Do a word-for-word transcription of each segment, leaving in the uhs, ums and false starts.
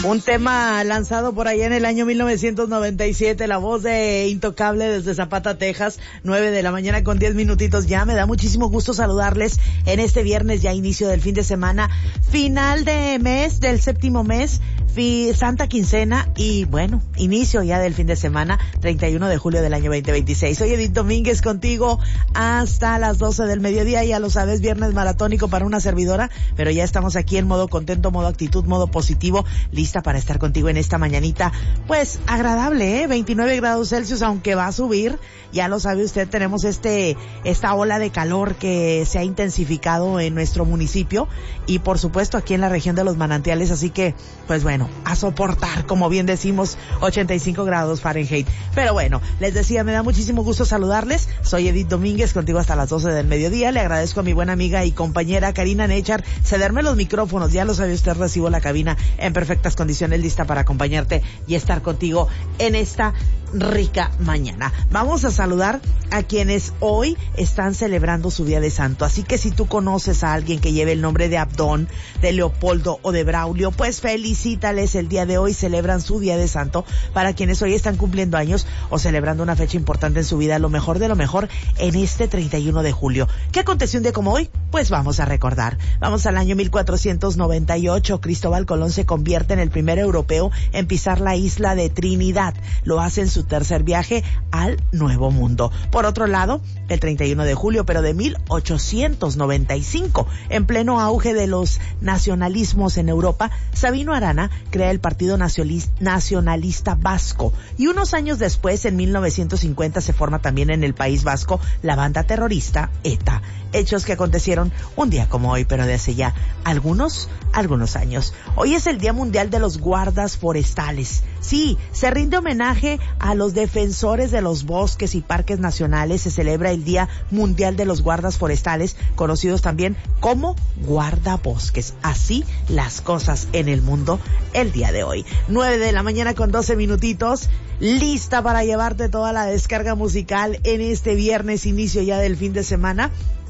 Un tema lanzado por allá en el año mil novecientos noventa y siete, la voz de Intocable desde Zapata, Texas, nueve de la mañana con diez minutitos ya. Me da muchísimo gusto saludarles en este viernes, ya inicio del fin de semana, final de mes, del séptimo mes, fi, Santa Quincena y bueno, inicio ya del fin de semana, treinta y uno de julio del año veinte veintiséis. Soy Edith Domínguez contigo hasta las doce del mediodía, ya lo sabes, viernes maratónico para una servidora, pero ya estamos aquí en modo contento, modo actitud, modo positivo, lista para estar contigo en esta mañanita, pues agradable, ¿eh? veintinueve grados Celsius, aunque va a subir, ya lo sabe usted, tenemos este, esta ola de calor que se ha intensificado en nuestro municipio y por supuesto aquí en la región de los manantiales, así que, pues bueno, a soportar, como bien decimos, ochenta y cinco grados Fahrenheit. Pero bueno, les decía, me da muchísimo gusto saludarles, soy Edith Domínguez, contigo hasta las doce del mediodía, le agradezco a mi buena amiga y compañera Karina Nechar cederme los micrófonos, ya lo sabe usted, recibo la cabina en perfectas condiciones, lista para acompañarte y estar contigo en esta rica mañana. Vamos a saludar a quienes hoy están celebrando su día de santo, así que si tú conoces a alguien que lleve el nombre de Abdón, de Leopoldo o de Braulio, pues felicítales, el día de hoy celebran su día de santo. Para quienes hoy están cumpliendo años o celebrando una fecha importante en su vida, lo mejor de lo mejor en este treinta y uno de julio. ¿Qué aconteció un día como hoy? Pues vamos a recordar. Vamos al año mil cuatrocientos noventa y ocho, Cristóbal Colón se convierte en el primer europeo en pisar la isla de Trinidad. Lo hace en su tercer viaje al Nuevo Mundo. Por otro lado, el treinta y uno de julio, pero de mil ochocientos noventa y cinco, en pleno auge de los nacionalismos en Europa, Sabino Arana crea el Partido Nacionalista Vasco y unos años después, en mil novecientos cincuenta, se forma también en el País Vasco la banda terrorista ETA. Hechos que acontecieron un día como hoy, pero de hace ya algunos, algunos años. Hoy es el Día Mundial de los Guardas Forestales. Sí, se rinde homenaje a los defensores de los bosques y parques nacionales. Se celebra el Día Mundial de los Guardas Forestales, conocidos también como guardabosques. Así las cosas en el mundo el día de hoy. nueve de la mañana con doce minutitos. Lista para llevarte toda la descarga musical en este viernes, inicio ya del fin de semana.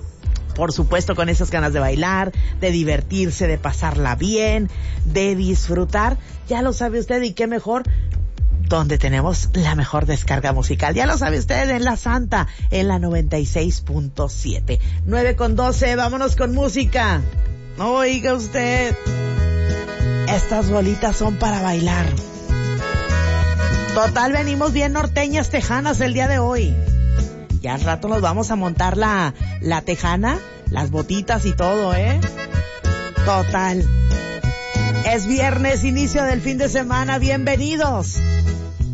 Por supuesto, con esas ganas de bailar, de divertirse, de pasarla bien, de disfrutar. Ya lo sabe usted, y qué mejor donde tenemos la mejor descarga musical. Ya lo sabe usted, en La Santa, en la noventa y seis punto siete. nueve con doce, vámonos con música. Oiga usted, estas bolitas son para bailar. Total, venimos bien norteñas tejanas el día de hoy. Ya al rato nos vamos a montar la, la tejana, las botitas y todo, ¿eh? Total. Es viernes, inicio del fin de semana. Bienvenidos.